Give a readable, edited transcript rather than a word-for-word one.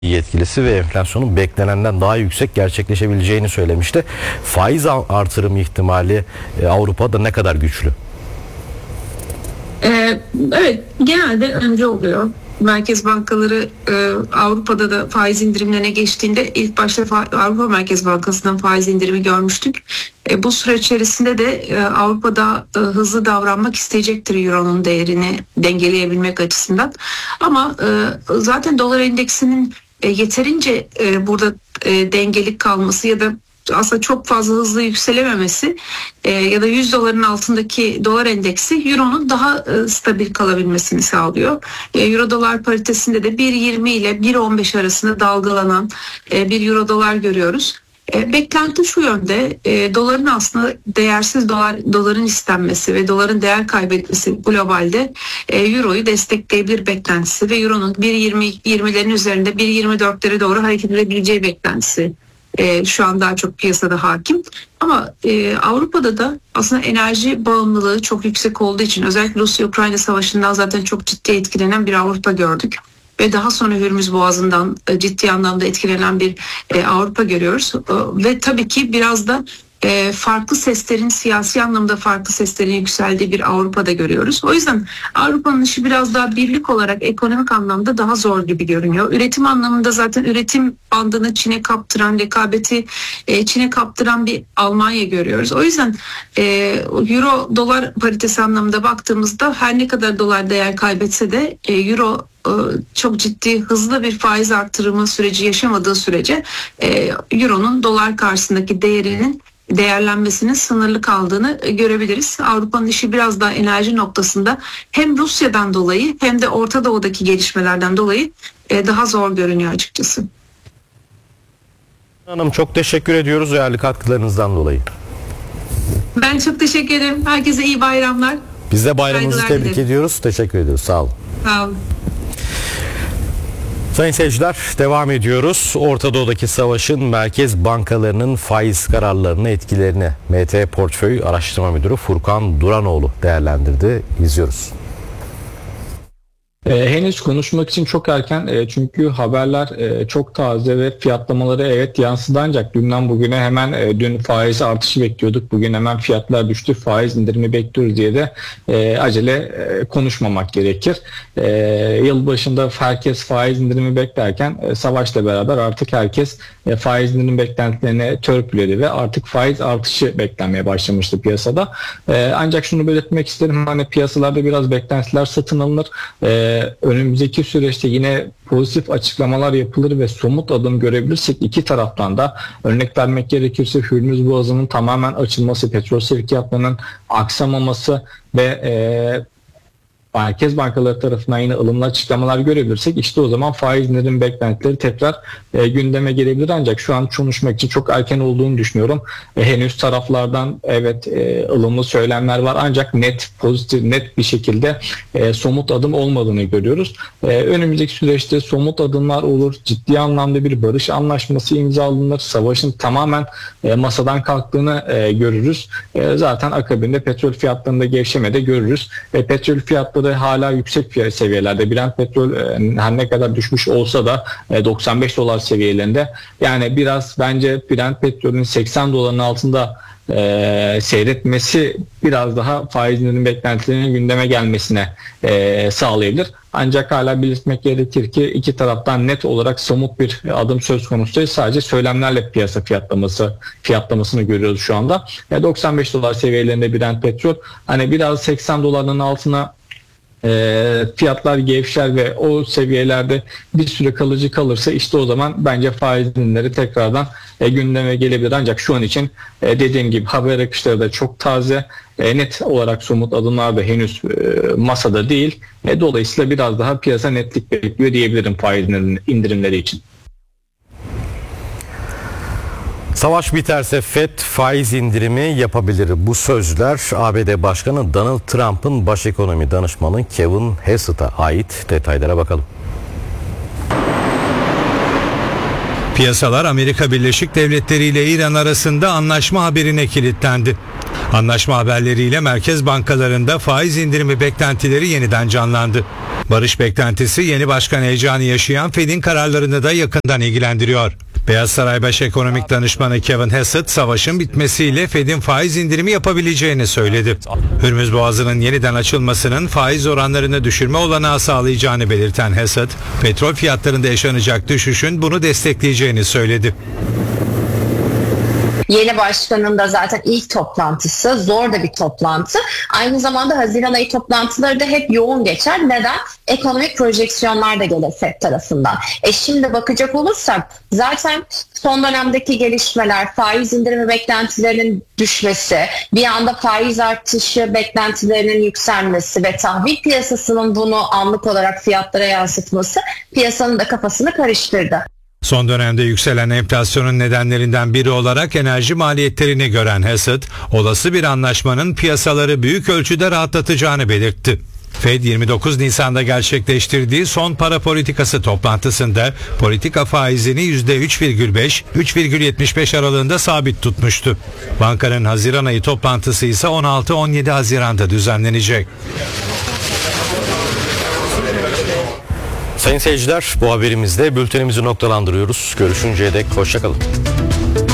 yetkilisi ve enflasyonun beklenenden daha yüksek gerçekleşebileceğini söylemişti. Faiz artırım ihtimali Avrupa'da ne kadar güçlü? Evet, genelde önce oluyor. Merkez bankaları Avrupa'da da faiz indirimlerine geçtiğinde ilk başta Avrupa Merkez Bankası'ndan faiz indirimi görmüştük. Bu süreç içerisinde de Avrupa'da hızlı davranmak isteyecektir Euro'nun değerini dengeleyebilmek açısından. Ama zaten dolar endeksinin yeterince burada dengelik kalması ya da aslında çok fazla hızlı yükselememesi ya da 100 doların altındaki dolar endeksi Euro'nun daha stabil kalabilmesini sağlıyor. Euro dolar paritesinde de 1.20 ile 1.15 arasında dalgalanan bir Euro dolar görüyoruz. Beklenti şu yönde, doların aslında değersiz doların istenmesi ve doların değer kaybetmesi globalde Euro'yu destekleyebilir beklentisi ve Euro'nun 1.20'lerin üzerinde 1.24'lere doğru hareket edebileceği beklentisi şu an daha çok piyasada hakim. Ama Avrupa'da da aslında enerji bağımlılığı çok yüksek olduğu için özellikle Rusya-Ukrayna savaşından zaten çok ciddi etkilenen bir Avrupa gördük. Ve daha sonra Hürmüz Boğazı'ndan ciddi anlamda etkilenen bir Avrupa görüyoruz. Ve tabii ki biraz da farklı seslerin, siyasi anlamda farklı seslerin yükseldiği bir Avrupa'da görüyoruz. O yüzden Avrupa'nın işi biraz daha birlik olarak ekonomik anlamda daha zor gibi görünüyor. Üretim anlamında zaten üretim bandını Çin'e kaptıran, rekabeti Çin'e kaptıran bir Almanya görüyoruz. O yüzden Euro dolar paritesi anlamında baktığımızda her ne kadar dolar değer kaybetse de Euro çok ciddi hızlı bir faiz artırımı süreci yaşamadığı sürece Euro'nun dolar karşısındaki değerlenmesinin sınırlı kaldığını görebiliriz. Avrupa'nın işi biraz daha enerji noktasında hem Rusya'dan dolayı hem de Orta Doğu'daki gelişmelerden dolayı daha zor görünüyor açıkçası. Hanım, çok teşekkür ediyoruz değerli katkılarınızdan dolayı. Ben çok teşekkür ederim. Herkese iyi bayramlar. Biz de bayramınızı tebrik ediyoruz. Teşekkür ediyoruz. Sağ olun. Sağ olun. Sayın seyirciler, devam ediyoruz. Orta Doğu'daki savaşın merkez bankalarının faiz kararlarını etkilerini MT Portföy Araştırma Müdürü Furkan Duranoğlu değerlendirdi. İzliyoruz. Henüz konuşmak için çok erken çünkü haberler çok taze ve fiyatlamaları evet yansıdı ancak dünden bugüne hemen dün faiz artışı bekliyorduk. Bugün hemen fiyatlar düştü, faiz indirimi bekliyoruz diye de acele konuşmamak gerekir. Yılbaşında herkes faiz indirimi beklerken savaşla beraber artık herkes faiz indirim beklentilerini törpüledi ve artık faiz artışı beklenmeye başlamıştı piyasada. Ancak şunu belirtmek isterim, hani piyasalarda biraz beklentiler satın alınır. Önümüzdeki süreçte yine pozitif açıklamalar yapılır ve somut adım görebilirsek iki taraftan da, örnek vermek gerekirse Hürmüz Boğazı'nın tamamen açılması, petrol sevkiyatlarının aksamaması ve merkez bankaları tarafından yine ılımlı açıklamalar görebilirsek işte o zaman faiz indirim beklentileri tekrar gündeme gelebilir. Ancak şu an konuşmak için çok erken olduğunu düşünüyorum. Henüz taraflardan evet ılımlı söylemler var ancak net bir şekilde somut adım olmadığını görüyoruz. Önümüzdeki süreçte somut adımlar olur. Ciddi anlamda bir barış anlaşması imzalanır. Savaşın tamamen masadan kalktığını görürüz. Zaten akabinde petrol fiyatlarında gevşeme de görürüz. Petrol fiyatları hala yüksek seviyelerde. Brent petrol her ne kadar düşmüş olsa da 95 dolar seviyelerinde. Yani biraz bence Brent petrolün 80 doların altında seyretmesi biraz daha faiz indirim beklentilerinin gündeme gelmesine sağlayabilir. Ancak hala belirtmek gerekir ki iki taraftan net olarak somut bir adım söz konusu değil. Sadece söylemlerle piyasa fiyatlamasını görüyoruz şu anda. 95 dolar seviyelerinde Brent petrol, hani biraz 80 doların altına fiyatlar gevşer ve o seviyelerde bir süre kalıcı kalırsa işte o zaman bence faiz indirimleri tekrardan gündeme gelebilir. Ancak şu an için dediğim gibi haber akışları da çok taze, net olarak somut adımlar da henüz masada değil. Dolayısıyla biraz daha piyasa netlik bekliyor diyebilirim faiz indirimleri için. Savaş biterse FED faiz indirimi yapabilir. Bu sözler ABD Başkanı Donald Trump'ın baş ekonomi danışmanı Kevin Hassett'a ait. Detaylara bakalım. Piyasalar Amerika Birleşik Devletleri ile İran arasında anlaşma haberine kilitlendi. Anlaşma haberleriyle merkez bankalarında faiz indirimi beklentileri yeniden canlandı. Barış beklentisi yeni başkan heyecanı yaşayan Fed'in kararlarını da yakından ilgilendiriyor. Beyaz Saray Baş Ekonomik Danışmanı Kevin Hassett, savaşın bitmesiyle Fed'in faiz indirimi yapabileceğini söyledi. Hürmüz Boğazı'nın yeniden açılmasının faiz oranlarını düşürme olanağı sağlayacağını belirten Hassett, petrol fiyatlarında yaşanacak düşüşün bunu destekleyeceğini söyledi. Yeni başkanın da zaten ilk toplantısı zor da bir toplantı. Aynı zamanda Haziran ayı toplantıları da hep yoğun geçer. Neden? Ekonomik projeksiyonlar da gelir FED tarafından. Şimdi bakacak olursak zaten son dönemdeki gelişmeler, faiz indirimi beklentilerinin düşmesi, bir anda faiz artışı beklentilerinin yükselmesi ve tahvil piyasasının bunu anlık olarak fiyatlara yansıtması piyasanın da kafasını karıştırdı. Son dönemde yükselen enflasyonun nedenlerinden biri olarak enerji maliyetlerini gören Hassett, olası bir anlaşmanın piyasaları büyük ölçüde rahatlatacağını belirtti. Fed 29 Nisan'da gerçekleştirdiği son para politikası toplantısında politika faizini %3,5-3,75 aralığında sabit tutmuştu. Bankanın Haziran ayı toplantısı ise 16-17 Haziran'da düzenlenecek. Sayın seyirciler, bu haberimizde bültenimizi noktalandırıyoruz. Görüşünceye dek hoşça kalın.